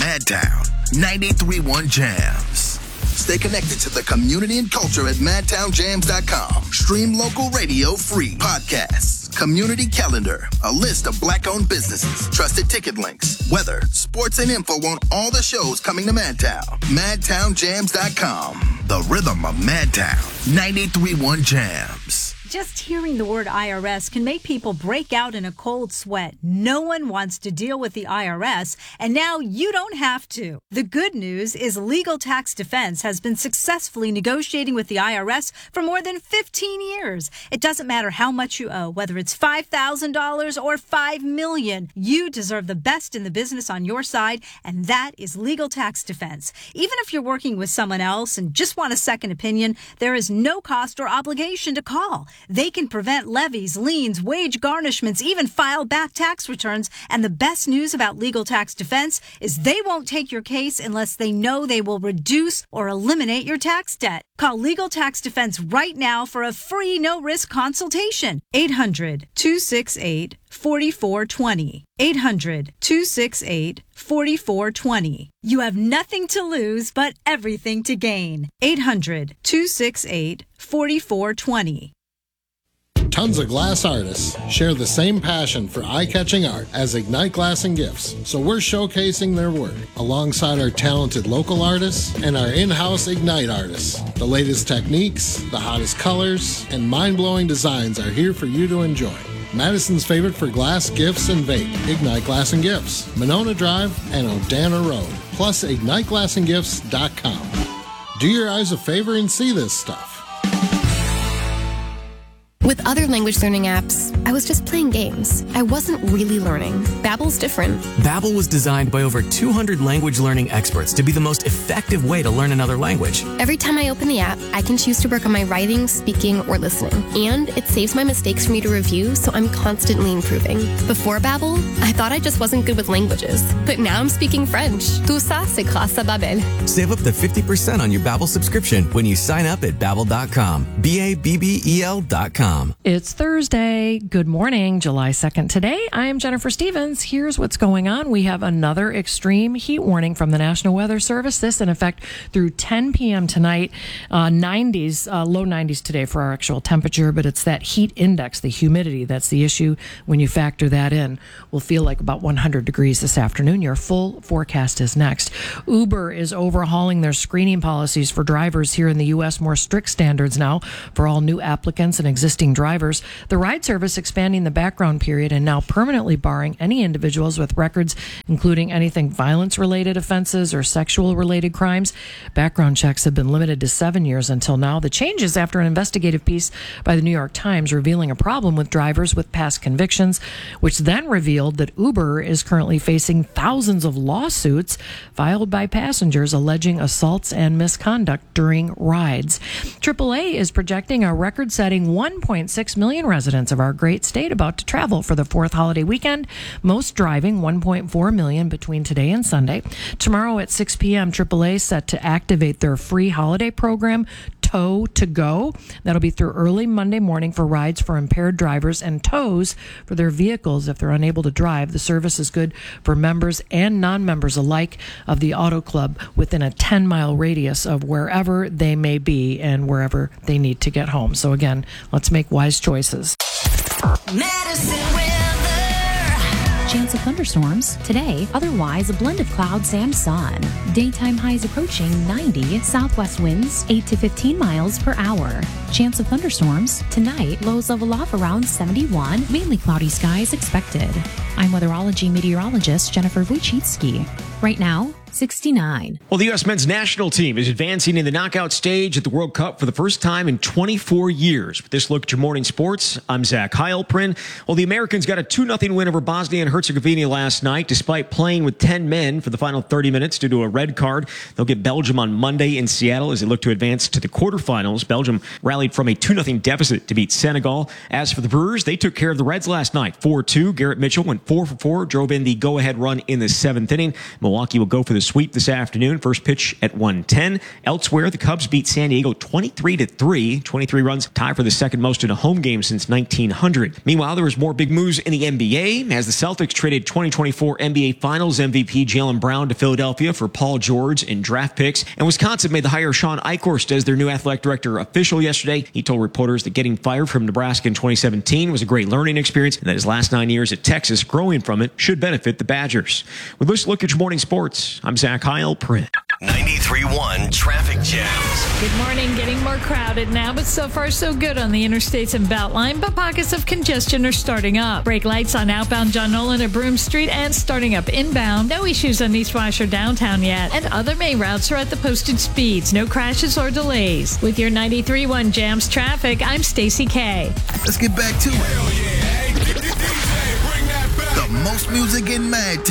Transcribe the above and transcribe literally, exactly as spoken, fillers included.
Madtown ninety-three point one Jams. Stay connected to the community and culture at madtown jams dot com. Stream local radio free. Podcasts, community calendar, a list of black-owned businesses, trusted ticket links, weather, sports, and info on all the shows coming to Madtown. madtown jams dot com. The rhythm of Madtown ninety-three point one Jams. Just hearing the word I R S can make people break out in a cold sweat. No one wants to deal with the I R S, and now you don't have to. The good news is Legal Tax Defense has been successfully negotiating with the I R S for more than fifteen years. It doesn't matter how much you owe, whether it's five thousand dollars or five million dollars. You deserve the best in the business on your side, and that is Legal Tax Defense. Even if you're working with someone else and just want a second opinion, there is no cost or obligation to call. They can prevent levies, liens, wage garnishments, even file back tax returns. And the best news about Legal Tax Defense is they won't take your case unless they know they will reduce or eliminate your tax debt. Call Legal Tax Defense right now for a free no-risk consultation. eight hundred, two six eight, four four two zero. eight hundred, two six eight, four four two zero. You have nothing to lose but everything to gain. eight hundred, two six eight, four four two zero. Tons of glass artists share the same passion for eye-catching art as Ignite Glass and Gifts, so we're showcasing their work alongside our talented local artists and our in-house Ignite artists. The latest techniques, the hottest colors, and mind-blowing designs are here for you to enjoy. Madison's favorite for glass, gifts, and vape, Ignite Glass and Gifts, Monona Drive and Odana Road, plus ignite glass and gifts dot com. Do your eyes a favor and see this stuff. With other language learning apps, I was just playing games. I wasn't really learning. Babbel's different. Babbel was designed by over two hundred language learning experts to be the most effective way to learn another language. Every time I open the app, I can choose to work on my writing, speaking, or listening. And it saves my mistakes for me to review, so I'm constantly improving. Before Babbel, I thought I just wasn't good with languages. But now I'm speaking French. Tout ça, c'est grâce à Babbel. Save up to fifty percent on your Babbel subscription when you sign up at babbel dot com. B A B B E L dot com. It's Thursday. Good morning, July second. Today, I am Jennifer Stevens. Here's what's going on. We have another extreme heat warning from the National Weather Service. This in effect through ten p.m. tonight. Uh, nineties, uh, low nineties today for our actual temperature, but it's that heat index, the humidity, that's the issue. When you factor that in, we'll feel like about one hundred degrees this afternoon. Your full forecast is next. Uber is overhauling their screening policies for drivers here in the U S. More strict standards now for all new applicants and existing drivers. The ride service expanding the background period and now permanently barring any individuals with records including anything violence-related offenses or sexual-related crimes. Background checks have been limited to seven years until now. The changes after an investigative piece by the New York Times revealing a problem with drivers with past convictions, which then revealed that Uber is currently facing thousands of lawsuits filed by passengers alleging assaults and misconduct during rides. triple A is projecting a record-setting one point six million residents of our great state about to travel for the fourth holiday weekend, most driving one point four million between today and Sunday. Tomorrow at six p.m., triple A set to activate their free holiday program, Tow to Go. That'll be through early Monday morning for rides for impaired drivers and tows for their vehicles if they're unable to drive. The service is good for members and non-members alike of the Auto Club within a ten-mile radius of wherever they may be and wherever they need to get home. So again, let's make wise choices. Madison weather. Chance of thunderstorms today, otherwise a blend of clouds and sun. Daytime highs approaching ninety, southwest winds eight to fifteen miles per hour. Chance of thunderstorms tonight, lows level off around seventy-one, mainly cloudy skies expected. I'm weatherology meteorologist Jennifer Wojcicki. Right now, sixty-nine. Well, the U S men's national team is advancing in the knockout stage at the World Cup for the first time in twenty-four years. With this look at your morning sports, I'm Zach Heilprin. Well, the Americans got a two nothing win over Bosnia and Herzegovina last night, despite playing with ten men for the final thirty minutes due to a red card. They'll get Belgium on Monday in Seattle as they look to advance to the quarterfinals. Belgium rallied from a two nothing deficit to beat Senegal. As for the Brewers, they took care of the Reds last night, four two. Garrett Mitchell went four for four, drove in the go-ahead run in the seventh inning. Milwaukee will go for the sweep this afternoon. First pitch at one ten. Elsewhere, the Cubs beat San Diego twenty-three to three. twenty-three runs, tie for the second most in a home game since nineteen hundred. Meanwhile, there was more big moves in the N B A as the Celtics traded twenty twenty-four N B A Finals M V P Jaylen Brown to Philadelphia for Paul George and draft picks. And Wisconsin made the hire of Sean Eichhorst as their new athletic director official yesterday. He told reporters that getting fired from Nebraska in twenty seventeen was a great learning experience and that his last nine years at Texas, growing from it, should benefit the Badgers. With this look at your morning sports, I'm Zach Heil, Print. ninety-three point one Traffic Jams. Good morning. Getting more crowded now, but so far so good on the interstates and Beltline, but pockets of congestion are starting up. Brake lights on outbound John Nolan at Broome Street and starting up inbound. No issues on East Washer downtown yet. And other main routes are at the posted speeds. No crashes or delays. With your ninety-three point one Jams traffic, I'm Stacey K. Let's get back to it. The most music in Mad